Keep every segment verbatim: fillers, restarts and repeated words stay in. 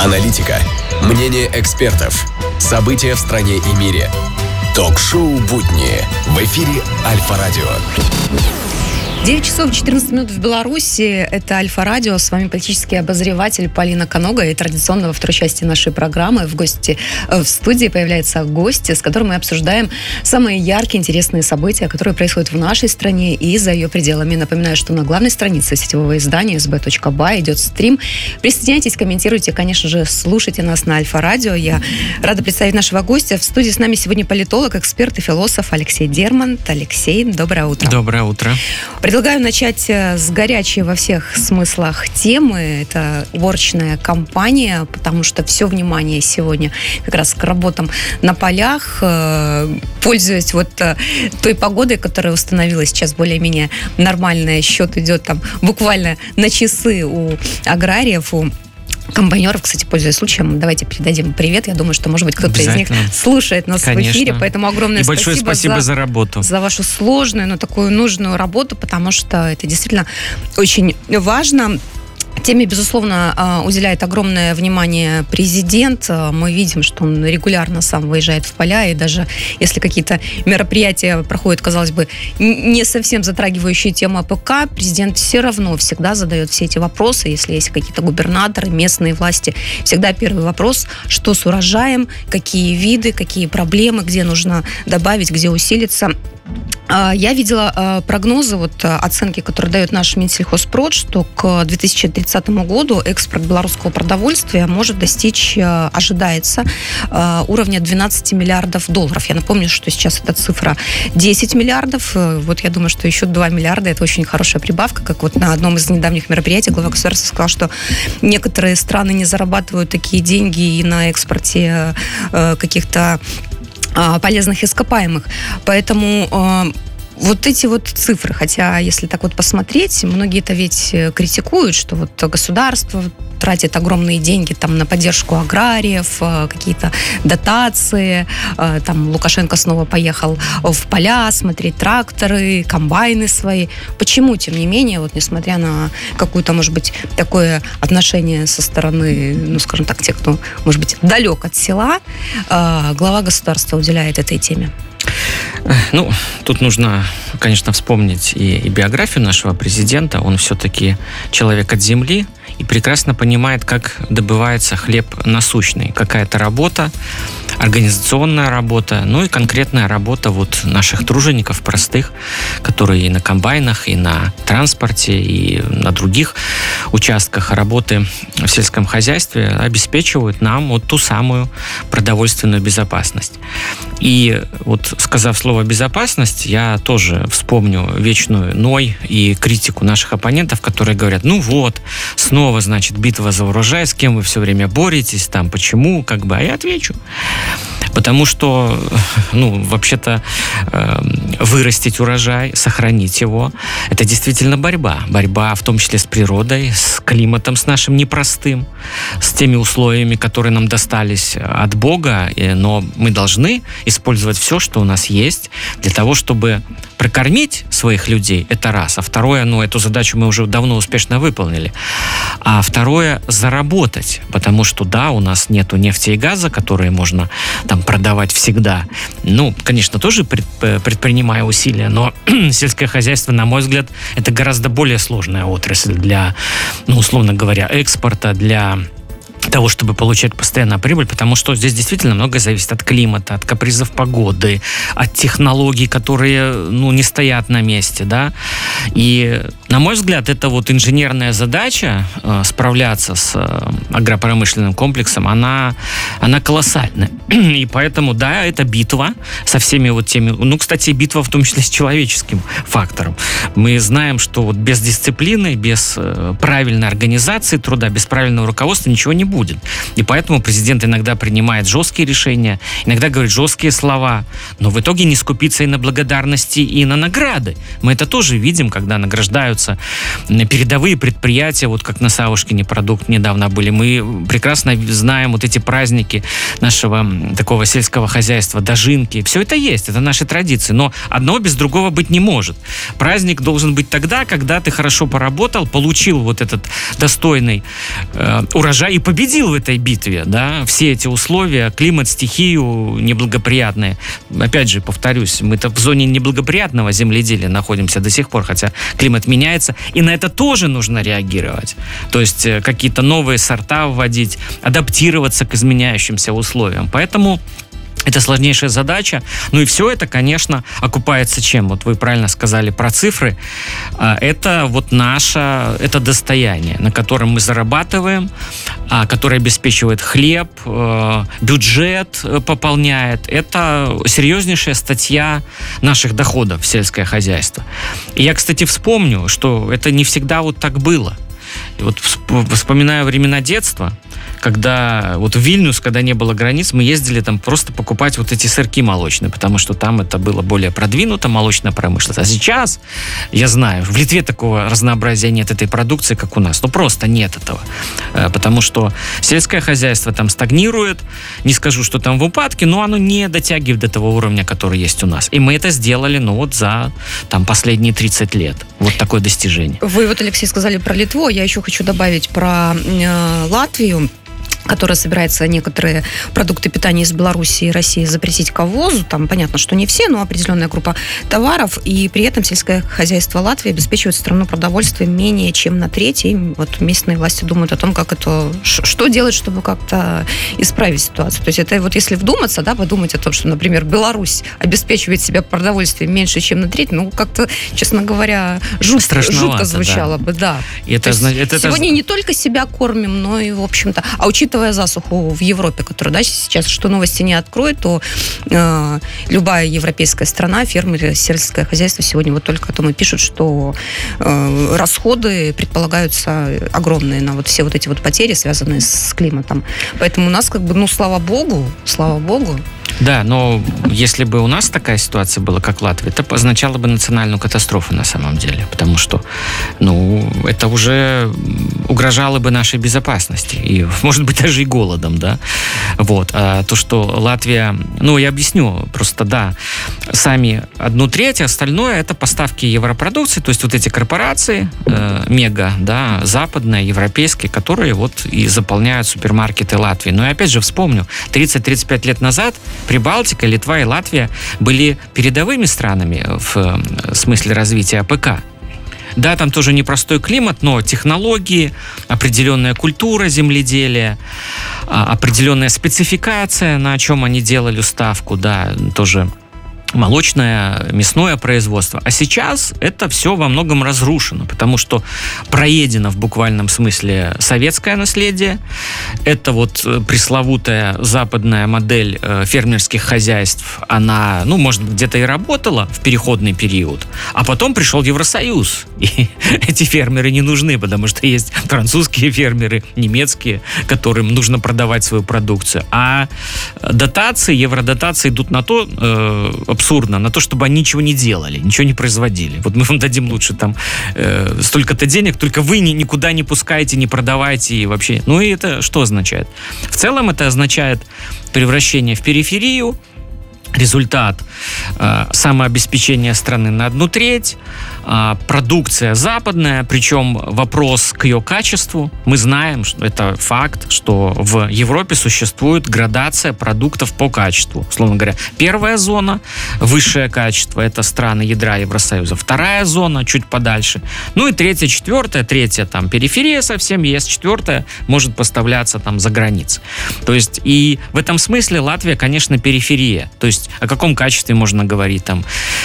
Аналитика, мнение экспертов, события в стране и мире. Ток-шоу «Будни» в эфире Альфа-Радио. девять часов четырнадцать минут в Беларуси. Это Альфа-Радио. С вами политический обозреватель Полина Конога. И традиционно во второй части нашей программы в гости в студии появляется гость, с которым мы обсуждаем самые яркие, интересные события, которые происходят в нашей стране и за ее пределами. Напоминаю, что на главной странице сетевого издания эс бэ точка бай идет стрим. Присоединяйтесь, комментируйте, конечно же, слушайте нас на Альфа-Радио. Я рада представить нашего гостя. В студии с нами сегодня политолог, эксперт и философ Алексей Дермант. Алексей, доброе утро. Доброе утро. Предлагаю начать с горячей во всех смыслах темы. Это уборочная кампания, потому что все внимание сегодня как раз к работам на полях. Пользуясь вот той погодой, которая установилась сейчас более-менее нормальная, счет идет там буквально на часы у аграриев, у комбайнеров. Кстати, пользуясь случаем, давайте передадим привет. Я думаю, что, может быть, кто-то из них слушает нас, конечно, в эфире. Поэтому огромное и спасибо, большое спасибо за, за работу. За вашу сложную, но такую нужную работу, потому что это действительно очень важно. Теме, безусловно, уделяет огромное внимание президент. Мы видим, что он регулярно сам выезжает в поля, и даже если какие-то мероприятия проходят, казалось бы, не совсем затрагивающие тему а пэ ка, президент все равно всегда задает все эти вопросы. Если есть какие-то губернаторы, местные власти, всегда первый вопрос, что с урожаем, какие виды, какие проблемы, где нужно добавить, где усилиться. Я видела прогнозы, вот, оценки, которые дает наш Минсельхозпрод, что к две тысячи тридцатому году экспорт белорусского продовольствия может достичь, ожидается, уровня двенадцать миллиардов долларов. Я напомню, что сейчас эта цифра десять миллиардов. Вот я думаю, что еще два миллиарда – это очень хорошая прибавка. Как вот на одном из недавних мероприятий глава государства сказал, что некоторые страны не зарабатывают такие деньги и на экспорте каких-то полезных ископаемых. Поэтому э, вот эти вот цифры, хотя если так вот посмотреть, многие-то ведь критикуют, что вот государство тратит огромные деньги там на поддержку аграриев, какие-то дотации, там Лукашенко снова поехал в поля смотреть тракторы, комбайны свои. Почему, тем не менее, вот несмотря на какое-то, может быть, такое отношение со стороны, ну, скажем так, тех, кто, может быть, далек от села, глава государства уделяет этой теме? Ну, тут нужно, конечно, вспомнить и, и биографию нашего президента. Он все-таки человек от земли и прекрасно понимает, как добывается хлеб насущный. Какая-то работа, организационная работа, ну и конкретная работа вот наших тружеников простых, которые и на комбайнах, и на транспорте, и на других участках работы в сельском хозяйстве обеспечивают нам вот ту самую продовольственную безопасность. И вот, сказав слово «безопасность», я тоже вспомню вечную ной и критику наших оппонентов, которые говорят: ну вот, снова, значит, битва за урожай, с кем вы все время боретесь, там, почему, как бы, а я отвечу. Потому что, ну, вообще-то, э, вырастить урожай, сохранить его, это действительно борьба. Борьба в том числе с природой, с климатом, с нашим непростым, с теми условиями, которые нам достались от Бога, но мы должны использовать все, что у нас есть, для того, чтобы прокормить своих людей, это раз. А второе, ну, эту задачу мы уже давно успешно выполнили. А второе, заработать. Потому что, да, у нас нету нефти и газа, которые можно там продавать всегда. Ну, конечно, тоже предпринимая усилия, но сельское хозяйство, на мой взгляд, это гораздо более сложная отрасль для, ну, условно говоря, экспорта, для того, чтобы получать постоянную прибыль, потому что здесь действительно многое зависит от климата, от капризов погоды, от технологий, которые, ну, не стоят на месте, да. И, на мой взгляд, это вот инженерная задача э, справляться с э, агропромышленным комплексом, она, она колоссальная. И поэтому, да, это битва со всеми вот теми... Ну, кстати, битва в том числе с человеческим фактором. Мы знаем, что вот без дисциплины, без э, правильной организации труда, без правильного руководства ничего не будет. И поэтому президент иногда принимает жесткие решения, иногда говорит жесткие слова, но в итоге не скупится и на благодарности, и на награды. Мы это тоже видим, когда награждают развиваются передовые предприятия, вот как на Савушкине продукт недавно были. Мы прекрасно знаем вот эти праздники нашего такого сельского хозяйства, дожинки. Все это есть, это наши традиции. Но одно без другого быть не может. Праздник должен быть тогда, когда ты хорошо поработал, получил вот этот достойный э, урожай и победил в этой битве. Да? Все эти условия, климат, стихию неблагоприятные. Опять же, повторюсь, мы-то в зоне неблагоприятного земледелия находимся до сих пор, хотя климат меняется, и на это тоже нужно реагировать. То есть э, какие-то новые сорта вводить, адаптироваться к изменяющимся условиям. Поэтому это сложнейшая задача. Ну и все это, конечно, окупается чем? Вот вы правильно сказали про цифры. Это вот наше, это достояние, на котором мы зарабатываем, которое обеспечивает хлеб, бюджет пополняет. Это серьезнейшая статья наших доходов в сельское хозяйство. И я, кстати, вспомню, что это не всегда вот так было. И вот вспоминаю времена детства, когда вот в Вильнюс, когда не было границ, мы ездили там просто покупать вот эти сырки молочные, потому что там это было более продвинуто, молочная промышленность. А сейчас, я знаю, в Литве такого разнообразия нет этой продукции, как у нас. Ну, просто нет этого. Потому что сельское хозяйство там стагнирует. Не скажу, что там в упадке, но оно не дотягивает до того уровня, который есть у нас. И мы это сделали, ну, вот за там последние тридцать лет. Вот такое достижение. Вы вот, Алексей, сказали про Литву, я еще хочу добавить про э, Латвию, которая собирается некоторые продукты питания из Беларуси и России запретить к ввозу. Там понятно, что не все, но определенная группа товаров. И при этом сельское хозяйство Латвии обеспечивает страну продовольствием менее чем на треть. И вот местные власти думают о том, как это, что делать, чтобы как-то исправить ситуацию. То есть это вот если вдуматься, да, подумать о том, что, например, Беларусь обеспечивает себя продовольствием меньше, чем на треть, ну, как-то, честно говоря, жутко, жутко звучало да. бы, да. И это, это, сегодня это... не только себя кормим, но и, в общем-то, а учитывая засуху в Европе, которая, да, сейчас, что новости не откроет, то э, любая европейская страна, фермеры, сельское хозяйство сегодня вот только о том и пишут, что э, расходы предполагаются огромные на вот все вот эти вот потери, связанные с климатом. Поэтому у нас как бы, ну, слава богу, слава богу. Да, но если бы у нас такая ситуация была, как в Латвии, это означало бы национальную катастрофу на самом деле, потому что, ну, это уже угрожало бы нашей безопасности и, может быть, даже и голодом, да, вот, а то, что Латвия, ну, я объясню, просто, да, сами одну треть, остальное это поставки европродукции, то есть вот эти корпорации, э, мега, да, западные, европейские, которые вот и заполняют супермаркеты Латвии. Но я опять же вспомню, тридцать-тридцать пять лет назад Прибалтика, Литва и Латвия были передовыми странами в смысле развития АПК. Да, там тоже непростой климат, но технологии, определенная культура земледелия, определенная спецификация, на чем они делали ставку, да, тоже молочное, мясное производство. А сейчас это все во многом разрушено, потому что проедено в буквальном смысле советское наследие. Это вот пресловутая западная модель фермерских хозяйств, она, ну, может быть, где-то и работала в переходный период, а потом пришел Евросоюз. И эти фермеры не нужны, потому что есть французские фермеры, немецкие, которым нужно продавать свою продукцию. А дотации, евродотации идут на то, э, абсурдно, на то, чтобы они ничего не делали, ничего не производили. Вот мы вам дадим лучше там э, столько-то денег, только вы ни, никуда не пускаете, не продавайте и вообще. Ну и это что означает? В целом это означает превращение в периферию, результат э, самообеспечения страны на одну треть, э, продукция западная, причем вопрос к ее качеству. Мы знаем, что это факт, что в Европе существует градация продуктов по качеству. Условно говоря, первая зона, высшее качество, это страны ядра Евросоюза. Вторая зона, чуть подальше. Ну и третья, четвертая, третья там периферия совсем есть, четвертая может поставляться там за границей. То есть и в этом смысле Латвия, конечно, периферия. То есть о каком качестве можно говорить там,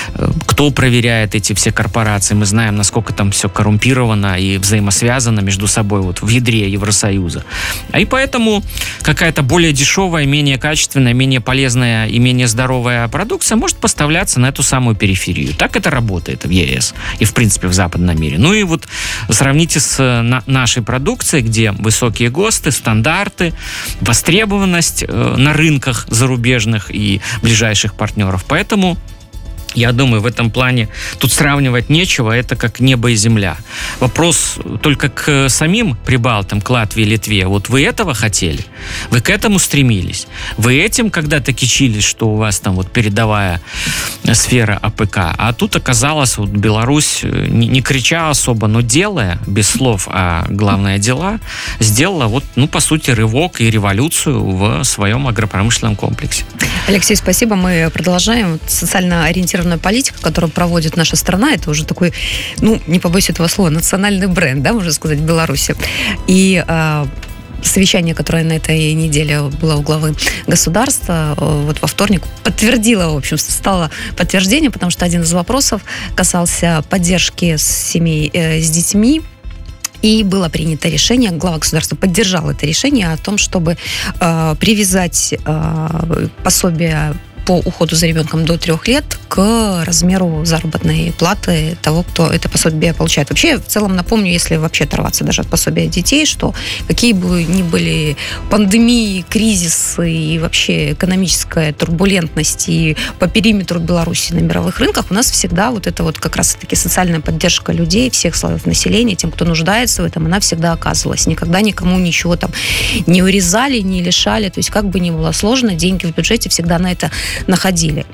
кто проверяет эти все корпорации, мы знаем, насколько там все коррумпировано и взаимосвязано между собой вот в ядре Евросоюза. А и поэтому какая-то более дешевая, менее качественная, менее полезная и менее здоровая продукция может поставляться на эту самую периферию. Так это работает в ЕС и, в принципе, в западном мире. Ну и вот сравните с на, нашей продукцией, где высокие ГОСТы, стандарты, востребованность э, на рынках зарубежных и ближайших партнеров. Поэтому Я думаю, в этом плане тут сравнивать нечего, это как небо и земля. Вопрос только к самим прибалтам, к Латвии, Литве. Вот вы этого хотели? Вы к этому стремились? Вы этим когда-то кичились, что у вас там вот передовая сфера АПК? А тут оказалось, вот Беларусь, не, не крича особо, но делая, без слов, а главное дела, сделала вот, ну, по сути, рывок и революцию в своем агропромышленном комплексе. Алексей, спасибо. Мы продолжаем. Социально ориентированная политика, которую проводит наша страна, это уже такой, ну, не побоюсь этого слова, национальный бренд, да, можно сказать, в Беларуси. И э, совещание, которое на этой неделе было у главы государства, вот во вторник подтвердило, в общем, стало подтверждением, потому что один из вопросов касался поддержки семей э, с детьми. И было принято решение, глава государства поддержал это решение о том, чтобы э, привязать э, пособие по уходу за ребенком до трех лет к размеру заработной платы того, кто это пособие получает. Вообще, я в целом напомню, если вообще оторваться даже от пособия детей, что какие бы ни были пандемии, кризисы и вообще экономическая турбулентность и по периметру Беларуси на мировых рынках, у нас всегда вот это вот как раз-таки социальная поддержка людей, всех слоев населения, тем, кто нуждается в этом, она всегда оказывалась. Никогда никому ничего там не урезали, не лишали. То есть как бы ни было сложно, деньги в бюджете всегда на это находили.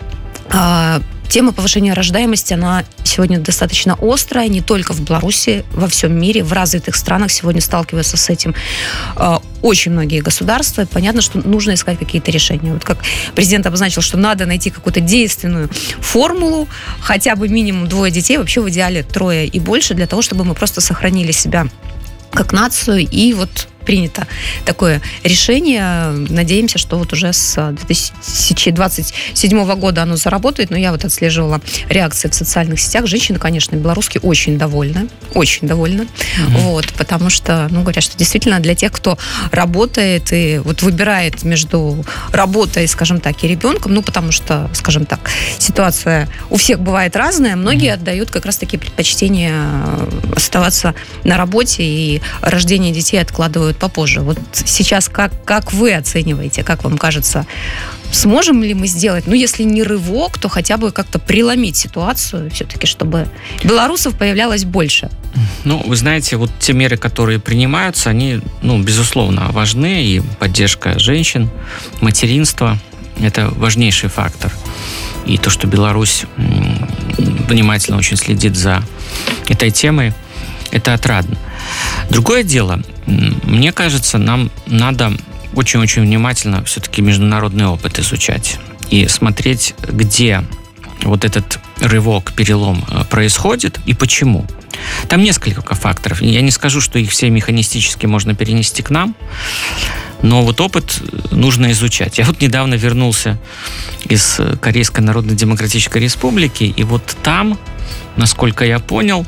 А, тема повышения рождаемости, она сегодня достаточно острая, не только в Беларуси, во всем мире, в развитых странах сегодня сталкиваются с этим а, очень многие государства. И понятно, что нужно искать какие-то решения. Вот как президент обозначил, что надо найти какую-то действенную формулу, хотя бы минимум двое детей, вообще в идеале трое и больше, для того, чтобы мы просто сохранили себя как нацию. И вот принято такое решение. Надеемся, что вот уже с две тысячи двадцать седьмого года оно заработает. Но я вот отслеживала реакции в социальных сетях. Женщины, конечно, белорусские очень довольны. Очень довольны. Mm-hmm. Вот, потому что, ну, говорят, что действительно для тех, кто работает и вот выбирает между работой, скажем так, и ребенком, ну, потому что, скажем так, ситуация у всех бывает разная, многие mm-hmm. отдают как раз-таки предпочтение оставаться на работе и рождение детей откладывают попозже. Вот сейчас как, как вы оцениваете, как вам кажется, сможем ли мы сделать, ну, если не рывок, то хотя бы как-то преломить ситуацию все-таки, чтобы белорусов появлялось больше? Ну, вы знаете, вот те меры, которые принимаются, они, ну, безусловно, важны, и поддержка женщин, материнство – это важнейший фактор. И то, что Беларусь внимательно очень следит за этой темой, это отрадно. Другое дело, мне кажется, нам надо очень-очень внимательно все-таки международный опыт изучать и смотреть, где вот этот рывок, перелом происходит и почему. Там несколько факторов. Я не скажу, что их все механистически можно перенести к нам, но вот опыт нужно изучать. Я вот недавно вернулся из Корейской Народно-Демократической Республики, и вот там, насколько я понял,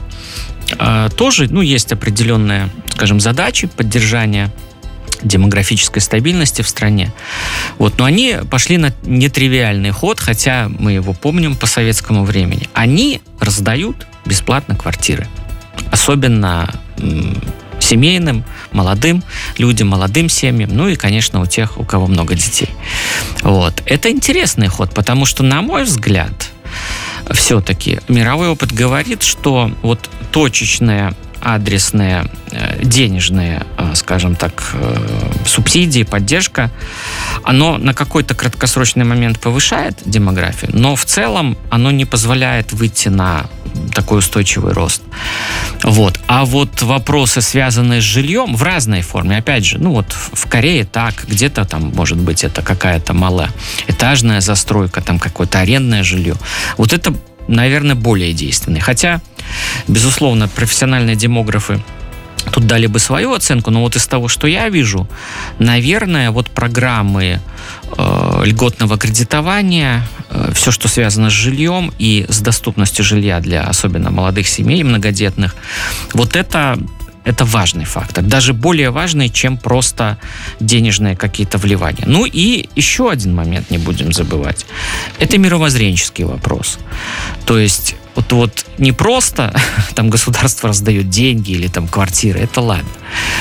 тоже, ну, есть определенные, скажем, задачи поддержания демографической стабильности в стране. Вот, но они пошли на нетривиальный ход, хотя мы его помним по советскому времени. Они раздают бесплатно квартиры. Особенно м- семейным, молодым людям, молодым семьям, ну и, конечно, у тех, у кого много детей. Вот. Это интересный ход, потому что, на мой взгляд, все-таки мировой опыт говорит, что вот точечные, адресные, денежные, скажем так, субсидии, поддержка, оно на какой-то краткосрочный момент повышает демографию, но в целом оно не позволяет выйти на такой устойчивый рост. Вот. А вот вопросы, связанные с жильем, в разной форме. Опять же, ну вот в Корее так, где-то там, может быть, это какая-то малоэтажная застройка, там какое-то арендное жилье. Вот это, наверное, более действенный. Хотя, безусловно, профессиональные демографы тут дали бы свою оценку, но вот из того, что я вижу, наверное, вот программы э, льготного кредитования, э, все, что связано с жильем и с доступностью жилья для особенно молодых семей, многодетных, вот это, это важный фактор, даже более важный, чем просто денежные какие-то вливания. Ну и еще один момент не будем забывать. Это мировоззренческий вопрос. То есть Вот, вот не просто там государство раздает деньги или там квартиры, это ладно.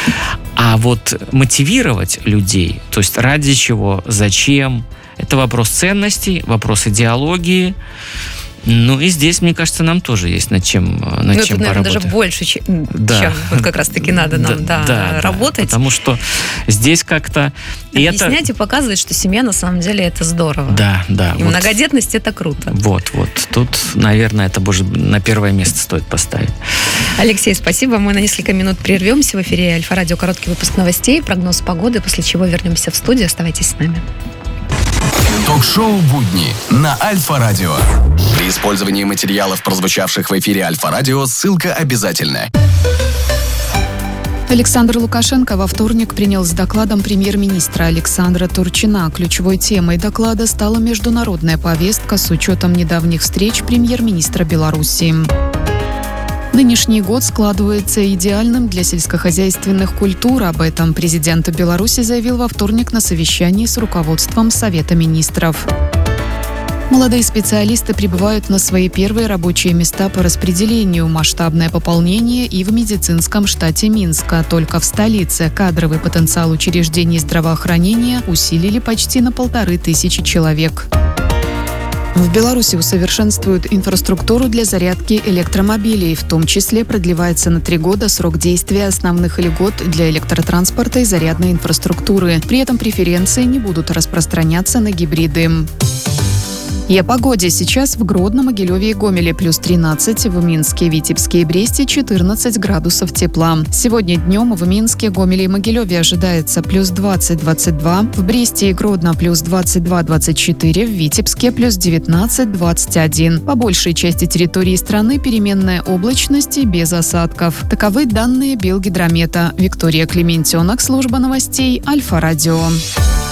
А вот мотивировать людей, то есть ради чего, зачем, это вопрос ценностей, вопрос идеологии. Ну и здесь, мне кажется, нам тоже есть над чем, над ну, чем это, наверное, поработать. даже больше, чем, да. чем вот как раз-таки надо нам да, да, да, работать. Потому что здесь как-то... И объяснять это... и показывать, что семья на самом деле это здорово. Да, да. И вот. Многодетность это круто. Вот, вот. Тут, наверное, это боже, на первое место стоит поставить. Алексей, спасибо. Мы на несколько минут прервемся. В эфире Альфа-радио короткий выпуск новостей, прогноз погоды, после чего вернемся в студию. Оставайтесь с нами. Ток-шоу «Будни» на Альфа-радио. При использовании материалов, прозвучавших в эфире Альфа-радио, ссылка обязательна. Александр Лукашенко во вторник принял с докладом премьер-министра Александра Турчина. Ключевой темой доклада стала международная повестка с учетом недавних встреч премьер-министра Беларуси. Нынешний год складывается идеальным для сельскохозяйственных культур. Об этом президент Беларуси заявил во вторник на совещании с руководством Совета министров. Молодые специалисты прибывают на свои первые рабочие места по распределению. Масштабное пополнение и в медицинском штате Минска. Только в столице кадровый потенциал учреждений здравоохранения усилили почти на полторы тысячи человек. В Беларуси усовершенствуют инфраструктуру для зарядки электромобилей. В том числе продлевается на три года срок действия основных льгот для электротранспорта и зарядной инфраструктуры. При этом преференции не будут распространяться на гибриды. И о погоде. Сейчас в Гродно, Могилеве и Гомеле плюс тринадцать, в Минске, Витебске и Бресте четырнадцать градусов тепла. Сегодня днем в Минске, Гомеле и Могилеве ожидается плюс двадцать - двадцать два, в Бресте и Гродно плюс двадцать два - двадцать четыре, в Витебске плюс девятнадцать - двадцать один. По большей части территории страны переменная облачность и без осадков. Таковы данные Белгидромета. Виктория Клементенок, служба новостей Альфа-радио.